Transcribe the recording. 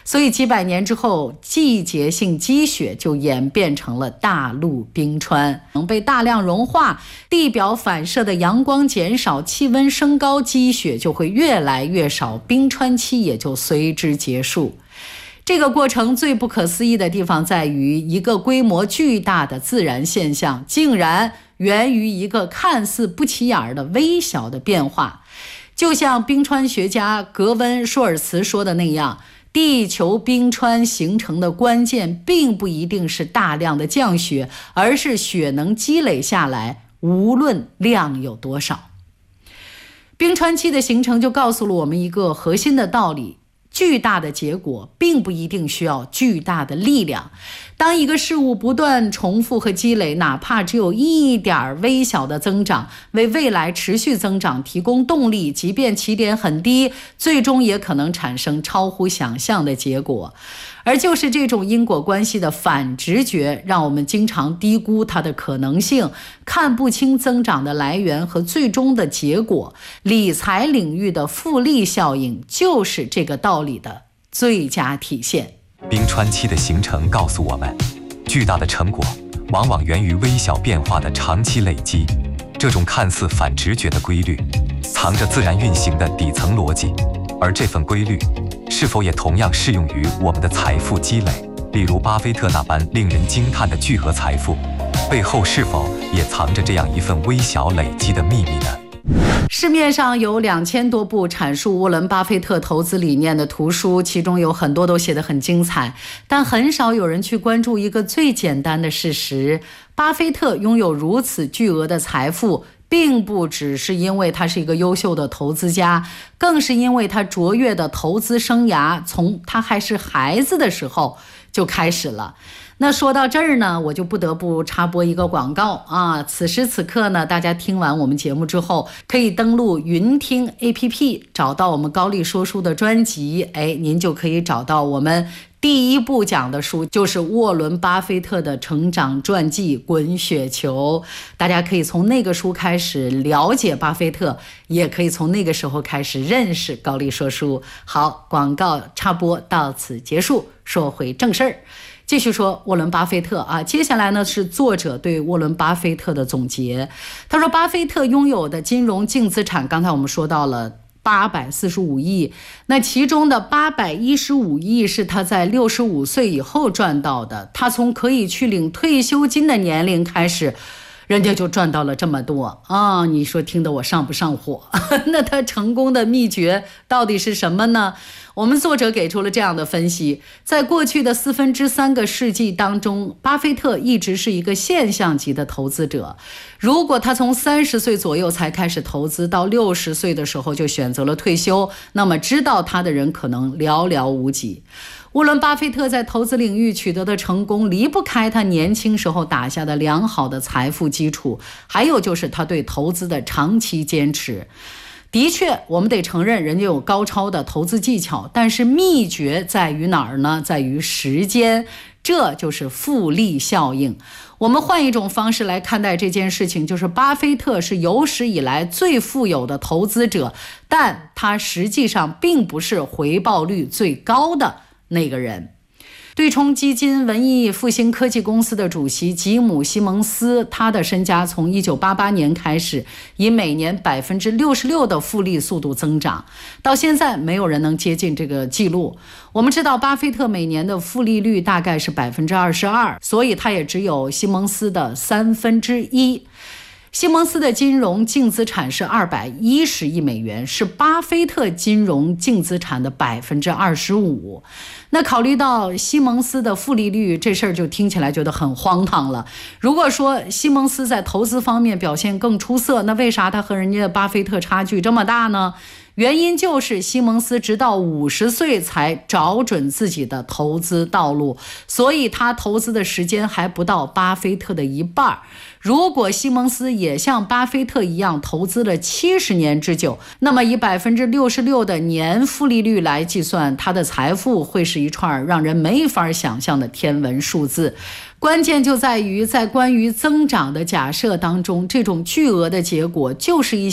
所以几百年之后，季节性积雪就演变成了大陆冰川，被大量融化，地表反射的阳光减少，气温升高，积雪就会越来越少，冰川期也就随之结束。这个过程最不可思议的地方在于，一个规模巨大的自然现象竟然源于一个看似不起眼的微小的变化。就像冰川学家格温·舒尔茨说的那样，地球冰川形成的关键并不一定是大量的降雪，而是雪能积累下来，无论量有多少。冰川期的形成就告诉了我们一个核心的道理，巨大的结果并不一定需要巨大的力量。当一个事物不断重复和积累，哪怕只有一点微小的增长，为未来持续增长提供动力，即便起点很低，最终也可能产生超乎想象的结果。而就是这种因果关系的反直觉，让我们经常低估它的可能性，看不清增长的来源和最终的结果。理财领域的复利效应就是这个道理的最佳体现。 冰川期的形成告诉我们，巨大的成果往往源于微小变化的长期累积。这种看似反直觉的规律，藏着自然运行的底层逻辑，而这份规律是否也同样适用于我们的财富积累？例如巴菲特那般令人惊叹的巨额财富，背后是否也藏着这样一份微小累积的秘密呢？ 市面上有2000多部阐述沃伦·巴菲特投资理念的图书，其中有很多都写得很精彩，但很少有人去关注一个最简单的事实：巴菲特拥有如此巨额的财富，并不只是因为他是一个优秀的投资家，更是因为他卓越的投资生涯从他还是孩子的时候就开始了。那说到这儿呢，我就不得不插播一个广告啊！此时此刻呢，大家听完我们节目之后，可以登录云听 APP， 找到我们高丽说书的专辑，您就可以找到我们第一部讲的书，就是沃伦·巴菲特的成长传记《滚雪球》。大家可以从那个书开始了解巴菲特，也可以从那个时候开始认识高丽说书。好，广告插播到此结束，说回正事儿。继续说沃伦·巴菲特啊，接下来呢是作者对沃伦·巴菲特的总结。他说，巴菲特拥有的金融净资产，刚才我们说到了845亿，那其中的815亿是他在65岁以后赚到的。他从可以去领退休金的年龄开始，人家就赚到了这么多啊！你说听得我上不上火？那他成功的秘诀到底是什么呢？我们作者给出了这样的分析，在过去的3/4个世纪当中，巴菲特一直是一个现象级的投资者。如果他从30岁左右才开始投资，到60岁的时候就选择了退休，那么知道他的人可能寥寥无几。沃伦·巴菲特在投资领域取得的成功，离不开他年轻时候打下的良好的财富基础，还有就是他对投资的长期坚持。的确，我们得承认人家有高超的投资技巧，但是秘诀在于哪儿呢？在于时间，这就是复利效应。我们换一种方式来看待这件事情，就是巴菲特是有史以来最富有的投资者，但他实际上并不是回报率最高的那个人。对冲基金文艺复兴科技公司的主席吉姆·西蒙斯，他的身家从1988年开始以每年66%的复利速度增长，到现在没有人能接近这个记录。我们知道巴菲特每年的复利率大概是22%，所以他也只有西蒙斯的1/3。西蒙斯的金融净资产是210亿美元，是巴菲特金融净资产的25%。那考虑到西蒙斯的复利率，这事儿就听起来觉得很荒唐了。如果说西蒙斯在投资方面表现更出色，那为啥他和人家巴菲特差距这么大呢？原因就是西蒙斯直到50岁才找准自己的投资道路，所以他投资的时间还不到巴菲特的一半。如果西蒙斯也像巴菲特一样投资了70年之久，那么以66%的年复利率来计算，他的财富会是一串让人没法想象的天文数字。关键就在于，在关于增长的假设当中，这种巨额的结果就是一